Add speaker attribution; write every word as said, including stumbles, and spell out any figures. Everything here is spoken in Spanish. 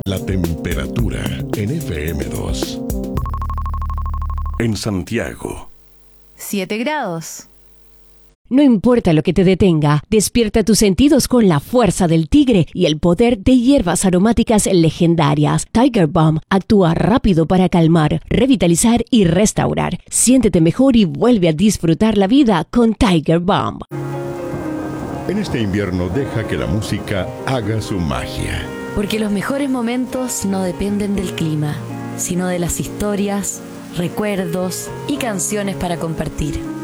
Speaker 1: La temperatura en F M dos. En Santiago,
Speaker 2: siete grados.
Speaker 3: No importa lo que te detenga, despierta tus sentidos con la fuerza del tigre y el poder de hierbas aromáticas legendarias. Tiger Balm actúa rápido para calmar, revitalizar y restaurar. Siéntete mejor y vuelve a disfrutar la vida con Tiger Balm.
Speaker 1: en este invierno deja que la música haga su magia.
Speaker 4: Porque los mejores momentos no dependen del clima, sino de las historias, recuerdos y canciones para compartir.